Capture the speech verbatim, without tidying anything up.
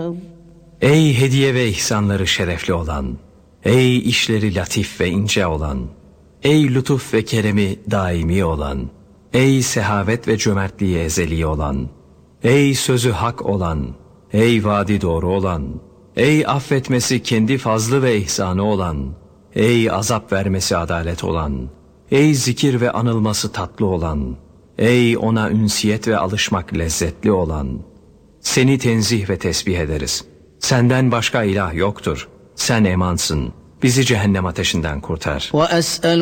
Ey hediye ve ihsanları şerefli olan, ey işleri latif ve ince olan, ey lütuf ve keremi daimi olan, ey sehavet ve cömertliği ezeli olan, ey sözü hak olan, ey vaadi doğru olan, ey affetmesi kendi fazlı ve ihsanı olan, ey azap vermesi adalet olan, ey zikir ve anılması tatlı olan, ey ona ünsiyet ve alışmak lezzetli olan, seni tenzih ve tesbih ederiz. Senden başka ilah yoktur. Sen emansın. Bizi cehennem ateşinden kurtar.